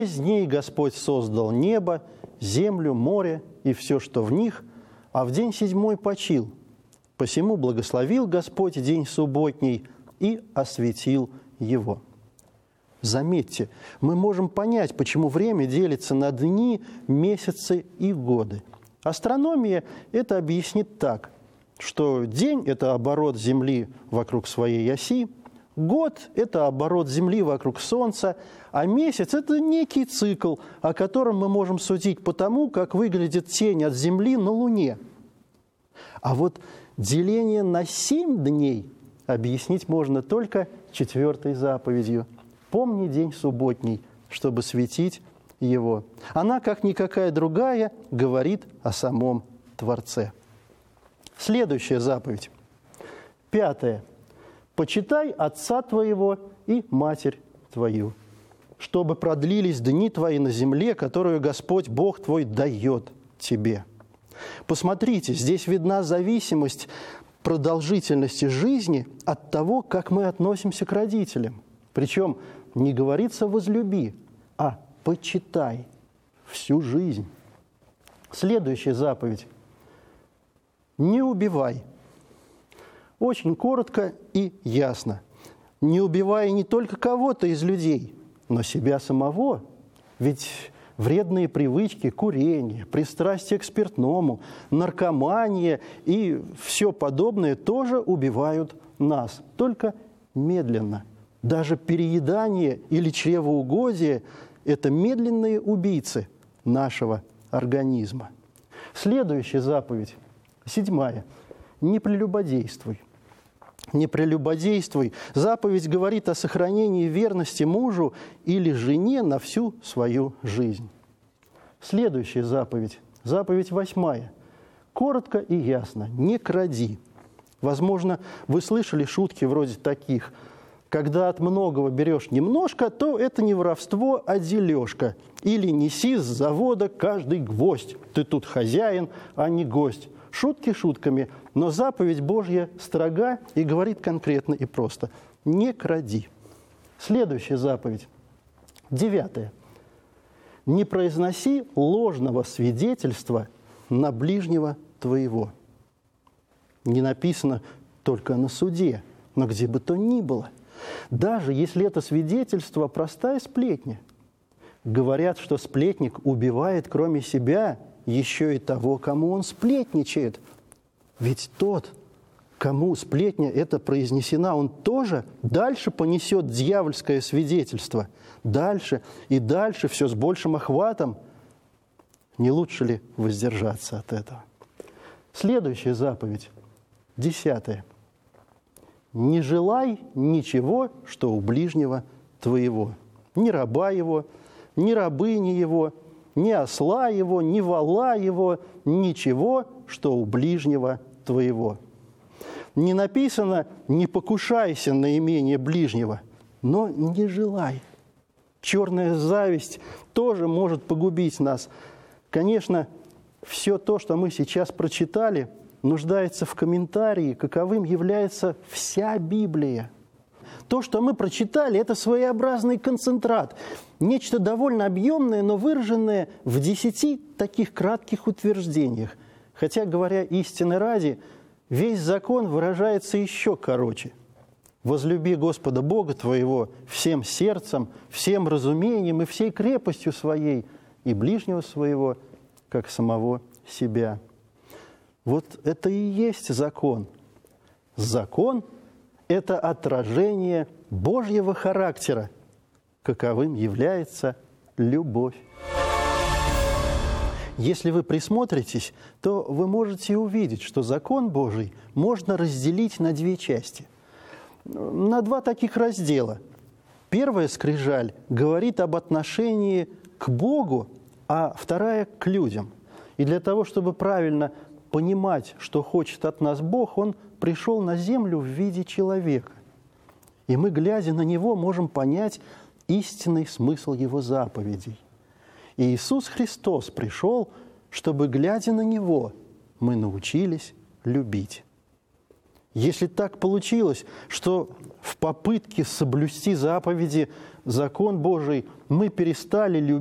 6 дней Господь создал небо, землю, море и все, что в них, а в день 7 почил. Посему благословил Господь день субботний и осветил его». Заметьте, мы можем понять, почему время делится на дни, месяцы и годы. Астрономия это объяснит так, что день – это оборот Земли вокруг своей оси, год – это оборот Земли вокруг Солнца, а месяц – это некий цикл, о котором мы можем судить по тому, как выглядит тень от Земли на Луне. А вот деление на 7 дней объяснить можно только 4-й заповедью. «Помни день субботний, чтобы светить его». Она, как никакая другая, говорит о самом Творце. Следующая заповедь. 5. «Почитай отца твоего и матерь твою, чтобы продлились дни твои на земле, которую Господь Бог твой дает тебе». Посмотрите, здесь видна зависимость продолжительности жизни от того, как мы относимся к родителям. Причем не говорится «возлюби», а «почитай» всю жизнь. Следующая заповедь. «Не убивай». Очень коротко и ясно. Не убивай не только кого-то из людей, но себя самого. Ведь вредные привычки, курение, пристрастие к спиртному, наркомания и все подобное тоже убивают нас, только медленно. Даже переедание или чревоугодие – это медленные убийцы нашего организма. Следующая заповедь, 7. «Не прелюбодействуй». «Не прелюбодействуй». Заповедь говорит о сохранении верности мужу или жене на всю свою жизнь. Следующая заповедь, заповедь 8. Коротко и ясно. «Не кради». Возможно, вы слышали шутки вроде таких: «Когда от многого берешь немножко, то это не воровство, а дележка». Или «неси с завода каждый гвоздь, ты тут хозяин, а не гость». Шутки шутками, но заповедь Божья строга и говорит конкретно и просто: «Не кради». Следующая заповедь, 9. «Не произноси ложного свидетельства на ближнего твоего». Не написано только на суде, но где бы то ни было. Даже если это свидетельство простая сплетня. Говорят, что сплетник убивает кроме себя еще и того, кому он сплетничает. Ведь тот, кому сплетня эта произнесена, он тоже дальше понесет дьявольское свидетельство. Дальше и дальше, все с большим охватом. Не лучше ли воздержаться от этого? Следующая заповедь, 10. «Не желай ничего, что у ближнего твоего, ни раба его, ни рабыни его, ни осла его, ни вола его, ничего, что у ближнего твоего». Не написано «не покушайся на имение ближнего», но не желай. Черная зависть тоже может погубить нас. Конечно, все то, что мы сейчас прочитали, нуждается в комментарии, каковым является вся Библия. То, что мы прочитали, это своеобразный концентрат, нечто довольно объемное, но выраженное в 10 таких кратких утверждениях. Хотя, говоря истины ради, весь закон выражается еще короче. «Возлюби Господа Бога твоего всем сердцем, всем разумением и всей крепостью своей, и ближнего своего, как самого себя». Вот это и есть закон. Закон – это отражение Божьего характера, каковым является любовь. Если вы присмотритесь, то вы можете увидеть, что закон Божий можно разделить на 2 части. На 2 таких раздела. Первая скрижаль говорит об отношении к Богу, а вторая – к людям. И для того, чтобы правильно понимать, что хочет от нас Бог, Он пришел на землю в виде человека. И мы, глядя на Него, можем понять истинный смысл Его заповедей. И Иисус Христос пришел, чтобы, глядя на Него, мы научились любить. Если так получилось, что в попытке соблюсти заповеди, закон Божий, мы перестали любить